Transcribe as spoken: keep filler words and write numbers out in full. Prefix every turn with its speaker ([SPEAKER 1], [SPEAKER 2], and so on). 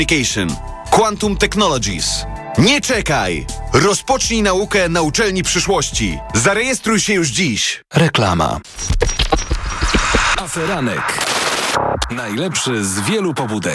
[SPEAKER 1] Application. Quantum Technologies. Nie czekaj! Rozpocznij naukę na uczelni przyszłości. Zarejestruj się już dziś.
[SPEAKER 2] Reklama. Aferanek. Najlepszy z wielu pobudek.